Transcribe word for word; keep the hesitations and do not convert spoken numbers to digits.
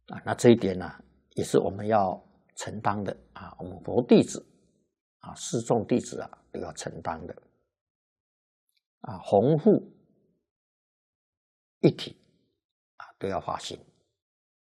啊，那这一点呢、啊，也是我们要承担的啊，我们佛弟子啊，四众弟子啊，都要承担的啊，弘护一体啊，都要发心。